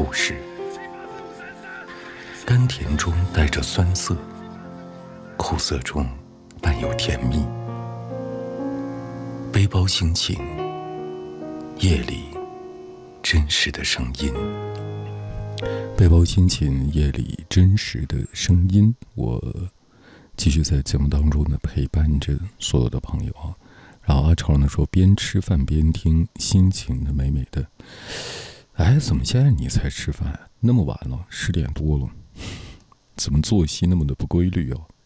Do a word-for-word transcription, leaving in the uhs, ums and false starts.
故事，甘甜中带着酸涩，苦涩中伴有甜蜜。背包心情，夜里真实的声音。背包心情，夜里真实的声音。我继续在节目当中呢陪伴着所有的朋友啊。然后阿超呢说，边吃饭边听，心情的美美的。哎，怎么现在你才吃饭？那么晚了，十点多了，怎么作息那么的不规律哦？